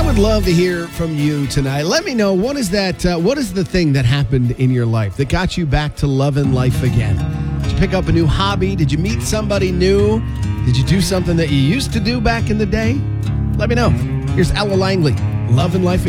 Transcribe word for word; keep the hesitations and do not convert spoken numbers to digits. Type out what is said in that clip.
would love to hear from you tonight. Let me know, what is that? Uh, what is the thing that happened in your life that got you back to loving life again? Did you pick up a new hobby? Did you meet somebody new? Did you do something that you used to do back in the day? Let me know. Here's Ella Langley, Loving Life Again.